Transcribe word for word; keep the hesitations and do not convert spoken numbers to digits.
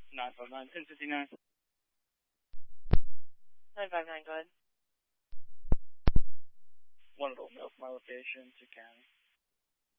nine five nine, ten fifty-nine. nine five nine, go ahead. One of those, my location to county.